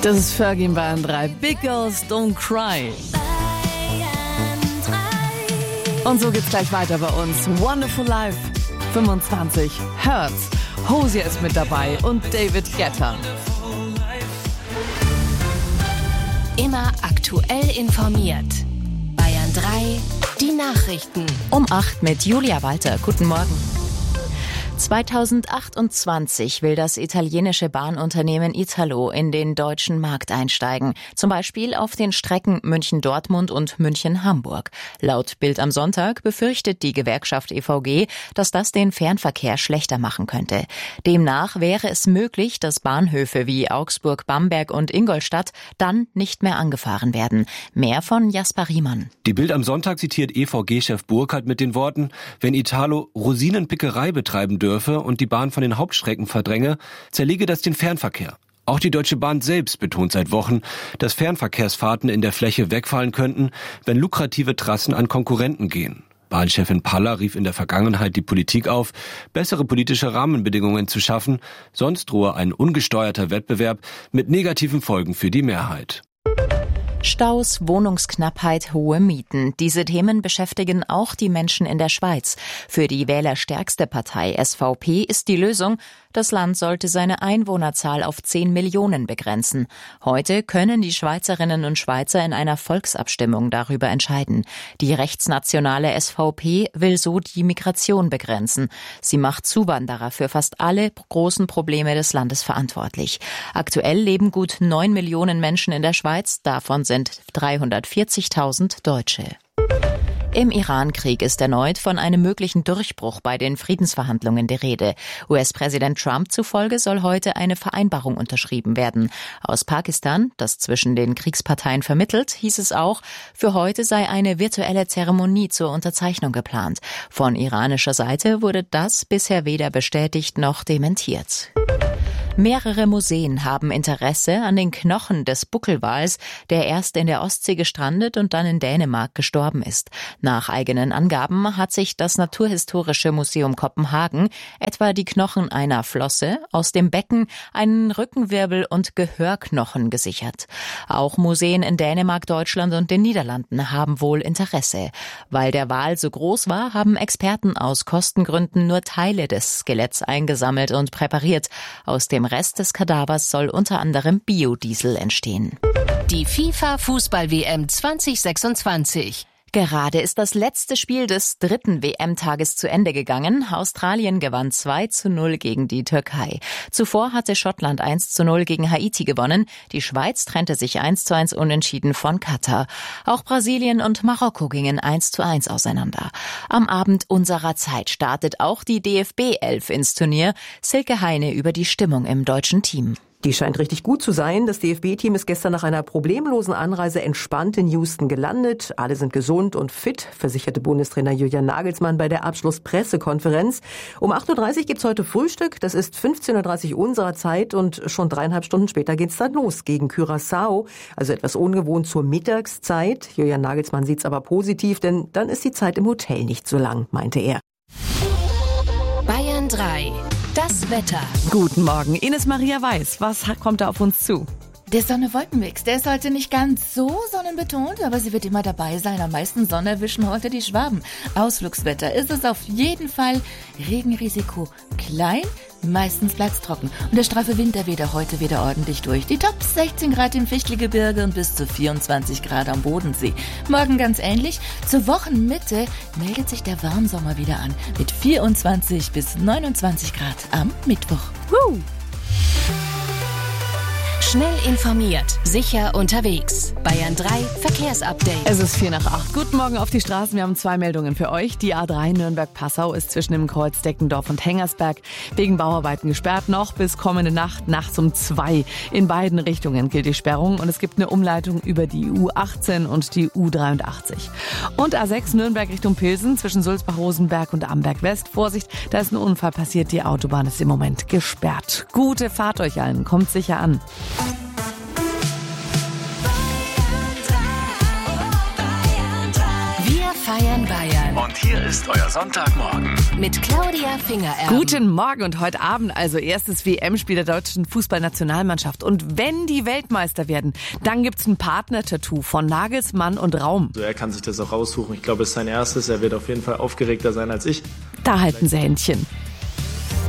Das ist Fergie in Bayern 3. Big Girls Don't Cry. Und so geht's gleich weiter bei uns. Wonderful Life 25 Hertz. Hosier ist mit dabei und David Guetta. Immer aktuell informiert. Bayern 3, die Nachrichten. Um 8 mit Julia Walter. Guten Morgen. 2028 will das italienische Bahnunternehmen Italo in den deutschen Markt einsteigen. Zum Beispiel auf den Strecken München-Dortmund und München-Hamburg. Laut Bild am Sonntag befürchtet die Gewerkschaft EVG, dass das den Fernverkehr schlechter machen könnte. Demnach wäre es möglich, dass Bahnhöfe wie Augsburg, Bamberg und Ingolstadt dann nicht mehr angefahren werden. Mehr von Jasper Riemann. Die Bild am Sonntag zitiert EVG-Chef Burkhardt mit den Worten: Wenn Italo Rosinenpickerei betreiben dürfe und die Bahn von den Hauptstrecken verdränge, zerlege das den Fernverkehr. Auch die Deutsche Bahn selbst betont seit Wochen, dass Fernverkehrsfahrten in der Fläche wegfallen könnten, wenn lukrative Trassen an Konkurrenten gehen. Bahnchefin Paller rief in der Vergangenheit die Politik auf, bessere politische Rahmenbedingungen zu schaffen, sonst drohe ein ungesteuerter Wettbewerb mit negativen Folgen für die Mehrheit. Staus, Wohnungsknappheit, hohe Mieten. Diese Themen beschäftigen auch die Menschen in der Schweiz. Für die wählerstärkste Partei SVP ist die Lösung, das Land sollte seine Einwohnerzahl auf 10 Millionen begrenzen. Heute können die Schweizerinnen und Schweizer in einer Volksabstimmung darüber entscheiden. Die rechtsnationale SVP will so die Migration begrenzen. Sie macht Zuwanderer für fast alle großen Probleme des Landes verantwortlich. Aktuell leben gut 9 Millionen Menschen in der Schweiz, davon sind 340.000 Deutsche. Im Iran-Krieg ist erneut von einem möglichen Durchbruch bei den Friedensverhandlungen die Rede. US-Präsident Trump zufolge soll heute eine Vereinbarung unterschrieben werden. Aus Pakistan, das zwischen den Kriegsparteien vermittelt, hieß es auch, für heute sei eine virtuelle Zeremonie zur Unterzeichnung geplant. Von iranischer Seite wurde das bisher weder bestätigt noch dementiert. Mehrere Museen haben Interesse an den Knochen des Buckelwals, der erst in der Ostsee gestrandet und dann in Dänemark gestorben ist. Nach eigenen Angaben hat sich das Naturhistorische Museum Kopenhagen etwa die Knochen einer Flosse, aus dem Becken einen Rückenwirbel und Gehörknochen gesichert. Auch Museen in Dänemark, Deutschland und den Niederlanden haben wohl Interesse. Weil der Wal so groß war, haben Experten aus Kostengründen nur Teile des Skeletts eingesammelt und präpariert. Aus dem Rest des Kadavers soll unter anderem Biodiesel entstehen. Die FIFA-Fußball-WM 2026. Gerade ist das letzte Spiel des dritten WM-Tages zu Ende gegangen. Australien gewann 2:0 gegen die Türkei. Zuvor hatte Schottland 1:0 gegen Haiti gewonnen. Die Schweiz trennte sich 1:1 unentschieden von Katar. Auch Brasilien und Marokko gingen 1:1 auseinander. Am Abend unserer Zeit startet auch die DFB-11 ins Turnier. Silke Heine über die Stimmung im deutschen Team. Die scheint richtig gut zu sein. Das DFB-Team ist gestern nach einer problemlosen Anreise entspannt in Houston gelandet. Alle sind gesund und fit, versicherte Bundestrainer Julian Nagelsmann bei der Abschlusspressekonferenz. Um 8:30 Uhr gibt's heute Frühstück. Das ist 15:30 Uhr unserer Zeit und schon 3,5 Stunden später geht's dann los gegen Curaçao. Also etwas ungewohnt zur Mittagszeit. Julian Nagelsmann sieht's aber positiv, denn dann ist die Zeit im Hotel nicht so lang, meinte er. Bayern 3. Das Wetter. Guten Morgen, Ines Maria Weiß. Was kommt da auf uns zu? Der Sonne-Wolken-Mix, der ist heute nicht ganz so sonnenbetont, aber sie wird immer dabei sein. Am meisten Sonne erwischen heute die Schwaben. Ausflugswetter ist es auf jeden Fall. Regenrisiko klein, meistens bleibt's trocken. Und der straffe Wind, der weht heute wieder ordentlich durch. Die Tops 16 Grad im Fichtelgebirge und bis zu 24 Grad am Bodensee. Morgen ganz ähnlich. Zur Wochenmitte meldet sich der Warmsommer wieder an. Mit 24 bis 29 Grad am Mittwoch. Schnell informiert, sicher unterwegs. Bayern 3 Verkehrsupdate. Es ist 7:04. Guten Morgen auf die Straßen. Wir haben 2 Meldungen für euch. Die A3 Nürnberg-Passau ist zwischen dem Kreuz Deckendorf und Hengersberg wegen Bauarbeiten gesperrt. Noch bis kommende Nacht, nachts um 2. In beiden Richtungen gilt die Sperrung und es gibt eine Umleitung über die U18 und die U83. Und A6 Nürnberg Richtung Pilsen zwischen Sulzbach-Rosenberg und Amberg-West. Vorsicht, da ist ein Unfall passiert. Die Autobahn ist im Moment gesperrt. Gute Fahrt euch allen. Kommt sicher an. Wir feiern Bayern. Und hier ist euer Sonntagmorgen. Mit Claudia Fingererben. Guten Morgen und heute Abend also erstes WM-Spiel der deutschen Fußballnationalmannschaft. Und wenn die Weltmeister werden, dann gibt's ein Partner-Tattoo von Nagelsmann und Raum. Also er kann sich das auch aussuchen. Ich glaube, es ist sein erstes. Er wird auf jeden Fall aufgeregter sein als ich. Da halten sie Händchen.